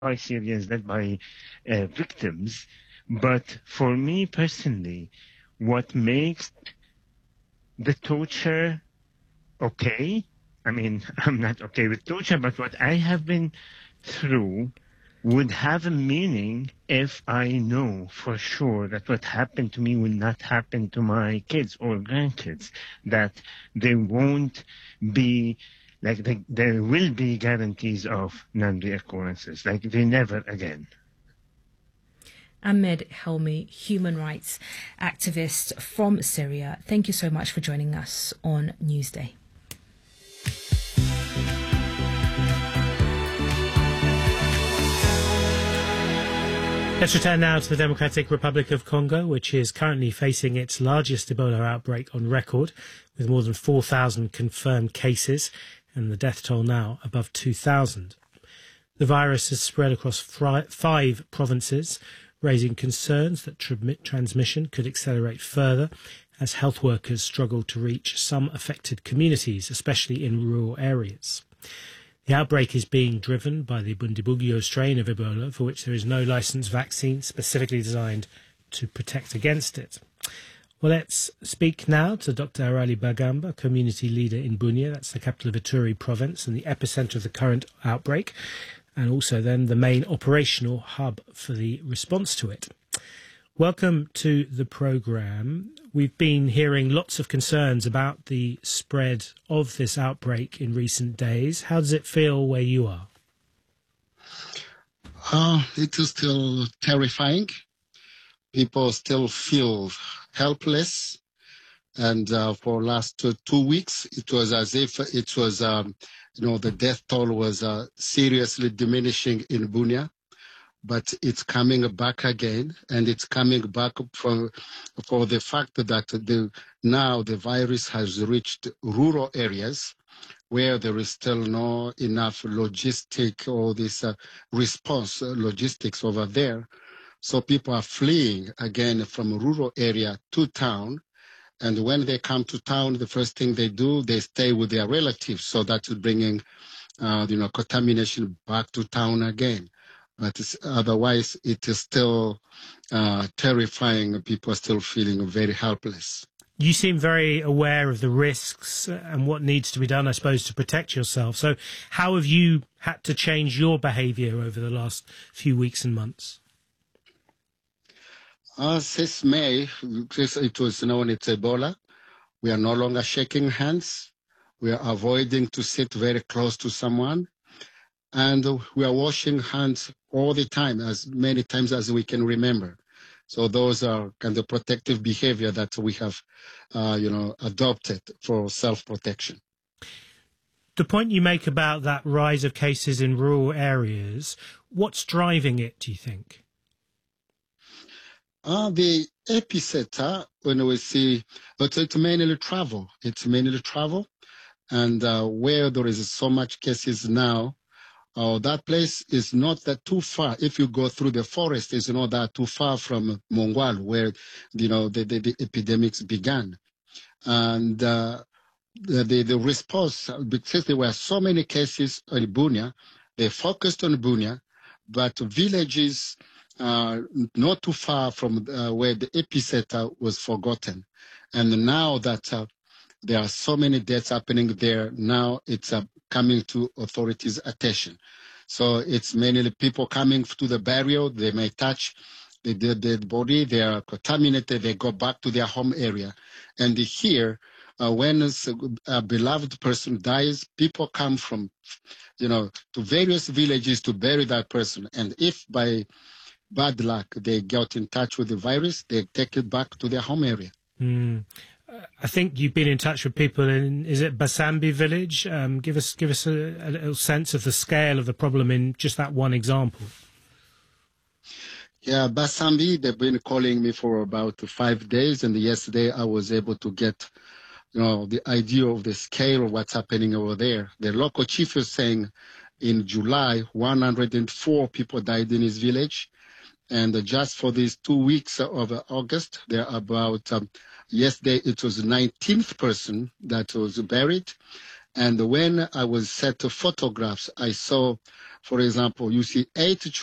by Syrians, not by victims. But for me personally, what makes the torture okay, I mean, I'm not okay with torture, but what I have been through would have a meaning if I know for sure that what happened to me will not happen to my kids or grandkids, that they won't be like there will be guarantees of non-reoccurrences, like they never again. Ahmed Helmi, human rights activist from Syria. Thank you so much for joining us on Newsday. Let's return now to the Democratic Republic of Congo, which is currently facing its largest Ebola outbreak on record, with more than 4,000 confirmed cases and the death toll now above 2,000. The virus has spread across 5 provinces, raising concerns that transmission could accelerate further as health workers struggle to reach some affected communities, especially in rural areas. The outbreak is being driven by the Bundibugyo strain of Ebola, for which there is no licensed vaccine specifically designed to protect against it. Well, let's speak now to Dr. Arali Bagamba, community leader in Bunia, that's the capital of Ituri province and the epicenter of the current outbreak, and also then the main operational hub for the response to it. Welcome to the programme. We've been hearing lots of concerns about the spread of this outbreak in recent days. How does it feel where you are? It is still terrifying. People still feel helpless. And for last 2 weeks, it was as if it was, the death toll was seriously diminishing in Bunia. But it's coming back again, and it's coming back for the fact that now the virus has reached rural areas where there is still not enough logistic or this response logistics over there. So people are fleeing again from a rural area to town. And when they come to town, the first thing they do, they stay with their relatives. So that's bringing, contamination back to town again. But otherwise, it is still terrifying. People are still feeling very helpless. You seem very aware of the risks and what needs to be done, I suppose, to protect yourself. So how have you had to change your behaviour over the last few weeks and months? Since May, it was known it's Ebola. We are no longer shaking hands. We are avoiding to sit very close to someone. And we are washing hands all the time, as many times as we can remember. So those are kind of protective behavior that we have, adopted for self-protection. The point you make about that rise of cases in rural areas, what's driving it, do you think? The epicenter, when we see, it's mainly travel. It's mainly travel. And where there is so much cases now, that place is not that too far. If you go through the forest, it's not that too far from Mongwal, where the epidemics began. And the response, because there were so many cases in Bunia, they focused on Bunia, but villages not too far from where the epicenter was forgotten. And now that there are so many deaths happening there, now it's coming to authorities' attention. So it's mainly people coming to the burial. They may touch the dead body. They are contaminated. They go back to their home area. And here, when a beloved person dies, people come from, to various villages to bury that person. And if by bad luck they get in touch with the virus, they take it back to their home area. Mm. I think you've been in touch with people in, is it Basambi village? Give us a little sense of the scale of the problem in just that one example. Yeah, Basambi, they've been calling me for about 5 days, and yesterday I was able to get, the idea of the scale of what's happening over there. The local chief is saying in July, 104 people died in his village. And just for these 2 weeks of August, there are about, yesterday it was the 19th person that was buried. And when I was set to photographs, I saw, for example, you see 8